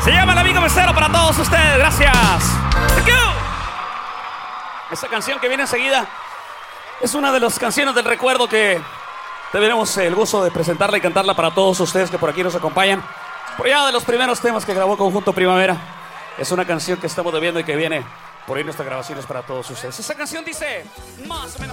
Se llama El Amigo Mesero para todos ustedes. Gracias. Thank you. Esta canción que viene enseguida es una de las canciones del recuerdo que tenemos el gusto de presentarla y cantarla para todos ustedes que por aquí nos acompañan. Por allá de los primeros temas que grabó Conjunto Primavera. Es una canción que estamos debiendo y que viene por ahí nuestras grabaciones para todos ustedes. Esa canción dice más o menos